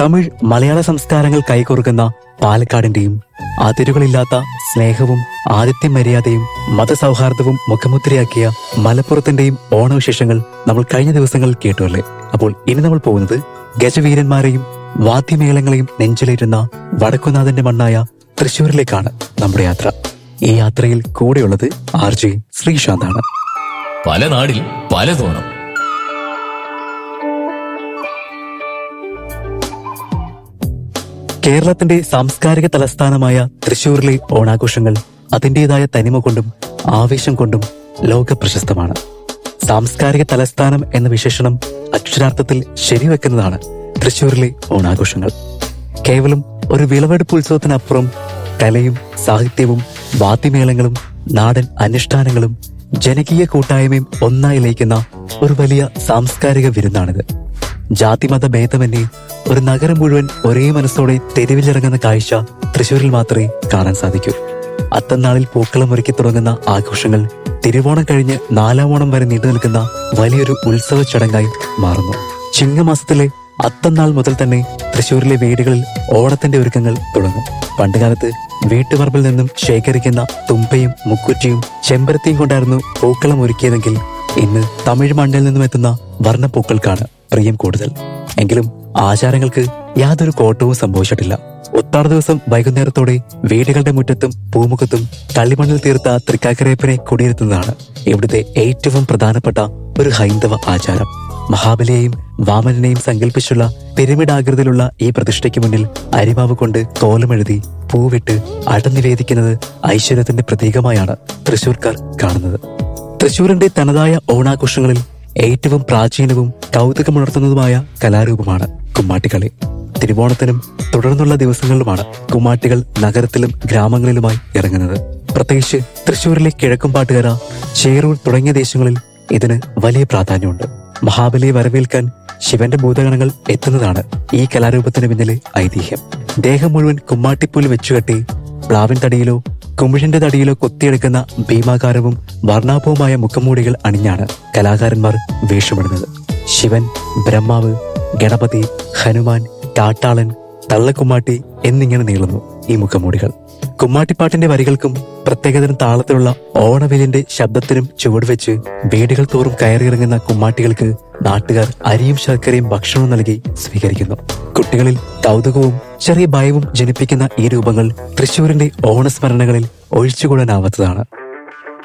തമിഴ് മലയാള സംസ്കാരങ്ങൾ കൈകോർക്കുന്ന പാലക്കാടിന്റെയും അതിരുകളില്ലാത്ത സ്നേഹവും ആതിഥ്യ മര്യാദയും മതസൗഹാർദ്ദവും മുഖമുദ്രയാക്കിയ മലപ്പുറത്തിന്റെയും ഓണവിശേഷങ്ങൾ നമ്മൾ കഴിഞ്ഞ ദിവസങ്ങളിൽ കേട്ടുവല്ലേ. അപ്പോൾ ഇനി നമ്മൾ പോകുന്നത് ഗജവീരന്മാരെയും വാദ്യമേളങ്ങളെയും നെഞ്ചിലേറ്റുന്ന വടക്കുനാഥന്റെ മണ്ണായ തൃശ്ശൂരിലേക്കാണ് നമ്മുടെ യാത്ര. ഈ യാത്രയിൽ കൂടെയുള്ളത് RJ ശ്രീശാന്താണ്. പല നാടിൽ പലതോണം. കേരളത്തിന്റെ സാംസ്കാരിക തലസ്ഥാനമായ തൃശ്ശൂരിലെ ഓണാഘോഷങ്ങൾ അതിന്റേതായ തനിമ കൊണ്ടും ആവേശം കൊണ്ടും ലോക പ്രശസ്തമാണ്. സാംസ്കാരിക തലസ്ഥാനം എന്ന വിശേഷണം അക്ഷരാർത്ഥത്തിൽ ശരിവെക്കുന്നതാണ് തൃശ്ശൂരിലെ ഓണാഘോഷങ്ങൾ. കേവലം ഒരു വിളവെടുപ്പ് ഉത്സവത്തിനപ്പുറം കലയും സാഹിത്യവും വാദ്യമേളങ്ങളും നാടൻ അനുഷ്ഠാനങ്ങളും ജനകീയ കൂട്ടായ്മയും ഒന്നായി ലയിക്കുന്ന ഒരു വലിയ സാംസ്കാരിക വിരുന്നാണിത്. ജാതിമത ഭേദമന്യേ ഒരു നഗരം മുഴുവൻ ഒരേ മനസ്സോടെ തെരുവിലിറങ്ങുന്ന കാഴ്ച തൃശ്ശൂരിൽ മാത്രമേ കാണാൻ സാധിക്കൂ. അത്തന്നാളിൽ പൂക്കളം ഒരുക്കി തുടങ്ങുന്ന ആഘോഷങ്ങൾ തിരുവോണം കഴിഞ്ഞ് നാലാം ഓണം വരെ നീണ്ടു നിൽക്കുന്ന വലിയൊരു ഉത്സവ ചടങ്ങായി മാറുന്നു. ചിങ്ങമാസത്തിലെ അത്തന്നാൾ മുതൽ തന്നെ തൃശ്ശൂരിലെ വീടുകളിൽ ഓണത്തിന്റെ ഒരുക്കങ്ങൾ തുടങ്ങും. പണ്ടുകാലത്ത് വീട്ടുപറമ്പിൽ നിന്നും ശേഖരിക്കുന്ന തുമ്പയും മുക്കുറ്റിയും ചെമ്പരത്തിയും കൊണ്ടായിരുന്നു പൂക്കളം ഒരുക്കിയതെങ്കിൽ ഇന്ന് തമിഴ് മണ്ണിൽ നിന്നും എത്തുന്ന വർണ്ണപ്പൂക്കൾക്കാണ് പ്രിയം കൂടുതൽ. എങ്കിലും ആചാരങ്ങൾക്ക് യാതൊരു കോട്ടവും സംഭവിച്ചിട്ടില്ല. ഉത്താർ ദിവസം വൈകുന്നേരത്തോടെ വീടുകളുടെ മുറ്റത്തും പൂമുഖത്തും കള്ളിമണ്ണിൽ തീർത്ത തൃക്കാക്കരയപ്പനെ കുടിയിരുത്തുന്നതാണ് ഇവിടുത്തെ ഏറ്റവും പ്രധാനപ്പെട്ട ഒരു ഹൈന്ദവ ആചാരം. മഹാബലിയെയും വാമനനെയും സങ്കല്പിച്ചുള്ള പിരമിഡ് ആകൃതിയിലുള്ള ഈ പ്രതിഷ്ഠയ്ക്ക് മുന്നിൽ അരിമാവ് കൊണ്ട് കോലമെഴുതി പൂവിട്ട് അടനിവേദിക്കുന്നത് ഐശ്വര്യത്തിന്റെ പ്രതീകമായാണ് തൃശ്ശൂർക്കാർ കാണുന്നത്. തൃശ്ശൂരിന്റെ തനതായ ഓണാഘോഷങ്ങളിൽ ഏറ്റവും പ്രാചീനവും കൗതുകമുണർത്തുന്നതുമായ കലാരൂപമാണ് കുമ്മാട്ടിക്കളി. തിരുവോണത്തിനും തുടർന്നുള്ള ദിവസങ്ങളിലുമാണ് കുമ്മാട്ടികൾ നഗരത്തിലും ഗ്രാമങ്ങളിലുമായി ഇറങ്ങുന്നത്. പ്രത്യേകിച്ച് തൃശ്ശൂരിലെ കിഴക്കുംപാട്ടുകര, ചേറൂർ തുടങ്ങിയ ദേശങ്ങളിൽ ഇതിന് വലിയ പ്രാധാന്യമുണ്ട്. മഹാബലിയെ വരവേൽക്കാൻ ശിവന്റെ ഭൂതഗണങ്ങൾ എത്തുന്നതാണ് ഈ കലാരൂപത്തിന് പിന്നിലെ ഐതിഹ്യം. ദേഹം മുഴുവൻ കുമ്മാട്ടിപ്പൂല് വെച്ചുകെട്ടി പ്ലാവിൻ തടിയിലോ കുമിഴിന്റെ തടിയിലോ കൊത്തിയെടുക്കുന്ന ഭീമാകാരവും വർണ്ണാഭവുമായ മുഖംമൂടികൾ അണിഞ്ഞാണ് കലാകാരന്മാർ വേഷമിടുന്നത്. ശിവൻ, ബ്രഹ്മാവ്, ഗണപതി, ഹനുമാൻ, കാട്ടാളൻ, തള്ളക്കുമ്മാട്ടി എന്നിങ്ങനെ നീളുന്നു ഈ മുഖംമൂടികൾ. കുമ്മാട്ടിപ്പാട്ടിന്റെ വരികൾക്കും പ്രത്യേകതരം താളത്തിലുള്ള ഓണവിലിന്റെ ശബ്ദത്തിനും ചുവടുവെച്ച് വീടുകൾ തോറും കയറിയിറങ്ങുന്ന കുമ്മാട്ടികൾക്ക് നാട്ടുകാർ അരിയും ശർക്കരയും ഭക്ഷണവും നൽകി സ്വീകരിക്കുന്നു. കുട്ടികളിൽ കൗതുകവും ചെറിയ ഭയവും ജനിപ്പിക്കുന്ന ഈ രൂപങ്ങൾ തൃശ്ശൂരിന്റെ ഓണസ്മരണകളിൽ ഒഴിച്ചുകൂടാനാവാത്തതാണ്.